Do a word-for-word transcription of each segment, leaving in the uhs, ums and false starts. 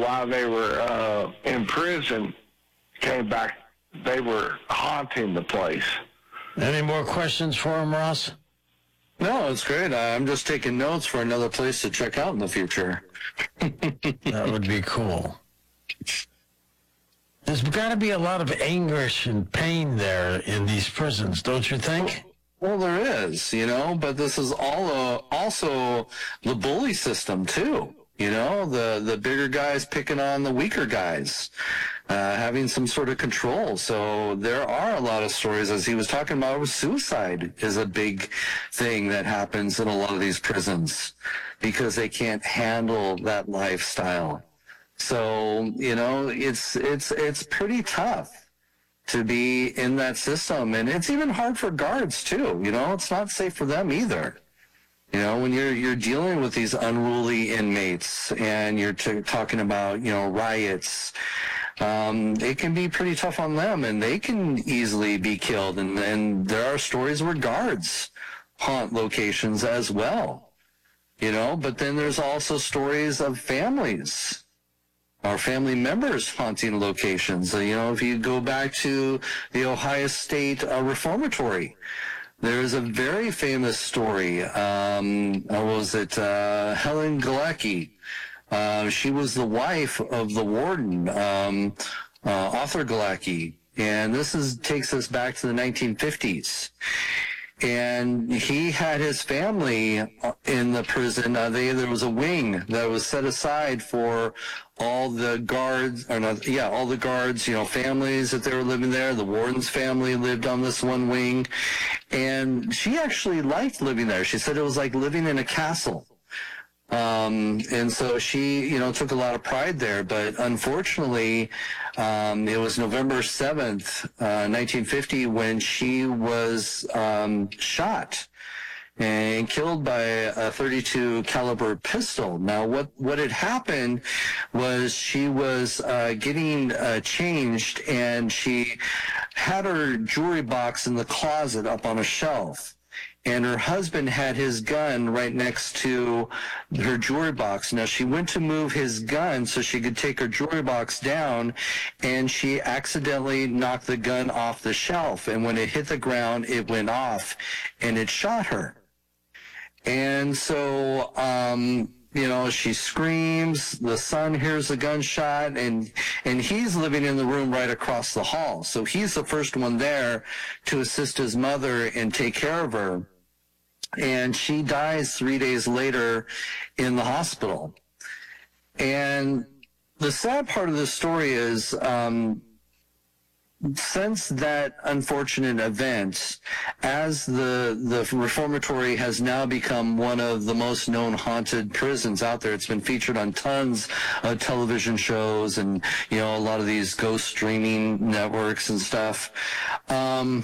while they were uh, in prison, came back, they were haunting the place. Any more questions for him, Ross? No, it's great. I'm just taking notes for another place to check out in the future. That would be cool. There's got to be a lot of anguish and pain there in these prisons, don't you think? Well, there is, you know, but this is all uh, also the bully system, too. You know, the, the bigger guys picking on the weaker guys, uh, having some sort of control. So there are a lot of stories, as he was talking about, with suicide is a big thing that happens in a lot of these prisons because they can't handle that lifestyle. So, you know, it's it's it's pretty tough to be in that system. And it's even hard for guards, too. You know, it's not safe for them either. You know, when you're you're dealing with these unruly inmates and you're t- talking about, you know, riots, um, it can be pretty tough on them, and they can easily be killed. And, and there are stories where guards haunt locations as well, you know. But then there's also stories of families or family members haunting locations. Uh, you know, if you go back to the Ohio State uh, Reformatory, there's a very famous story. Um, what was it? Uh, Helen Galecki. Uh, she was the wife of the warden, um, uh, Arthur Galecki. And this is takes us back to the nineteen fifties. And he had his family in the prison. Uh, they, there was a wing that was set aside for all the guards, or not, yeah, all the guards, you know, families that they were living there. The warden's family lived on this one wing. And she actually liked living there. She said it was like living in a castle. Um, and so she, you know, took a lot of pride there. But unfortunately, um, it was November seventh, uh, nineteen fifty, when she was um, shot and killed by a thirty-two caliber pistol. Now, what, what had happened was she was uh, getting uh, changed, and she had her jewelry box in the closet up on a shelf. And her husband had his gun right next to her jewelry box. Now, she went to move his gun so she could take her jewelry box down, and she accidentally knocked the gun off the shelf. And when it hit the ground, it went off, and it shot her. And so, um, you know, she screams, the son hears the gunshot, and and he's living in the room right across the hall. So he's the first one there to assist his mother and take care of her. And she dies three days later in the hospital. And the sad part of this story is, um, since that unfortunate event, as the the reformatory has now become one of the most known haunted prisons out there, it's been featured on tons of television shows and, you know, a lot of these ghost streaming networks and stuff. Um,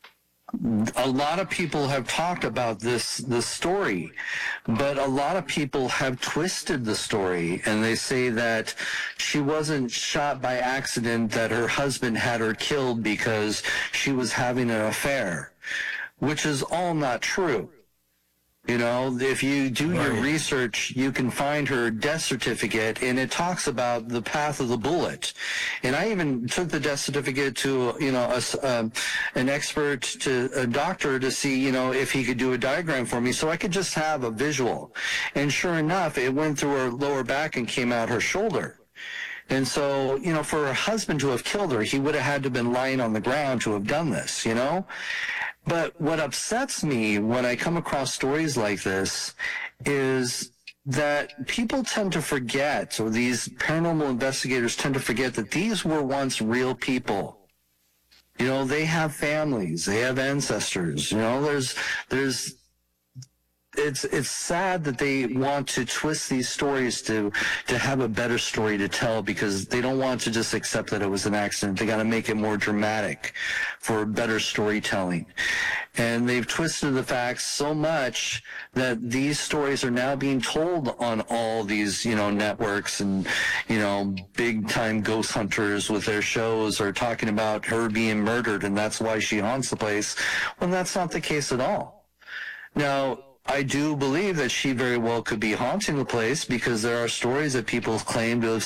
a lot of people have talked about this this story, but a lot of people have twisted the story, and they say that she wasn't shot by accident, that her husband had her killed because she was having an affair, which is all not true. You know, if you do your research, you can find her death certificate, and it talks about the path of the bullet. And I even took the death certificate to, you know, a, um, an expert, to a doctor, to see, you know, if he could do a diagram for me so I could just have a visual. And sure enough, it went through her lower back and came out her shoulder. And so, you know, for her husband to have killed her, he would have had to have been lying on the ground to have done this, you know? But what upsets me when I come across stories like this is that people tend to forget, or these paranormal investigators tend to forget, that these were once real people. You know, they have families, they have ancestors, you know, there's, there's, It's it's sad that they want to twist these stories to to have a better story to tell, because they don't want to just accept that it was an accident. They got to make it more dramatic for better storytelling. And they've twisted the facts so much that these stories are now being told on all these, you know, networks, and, you know, big time ghost hunters with their shows are talking about her being murdered and that's why she haunts the place, when that's not the case at all. Now, I do believe that she very well could be haunting the place, because there are stories that people claim to have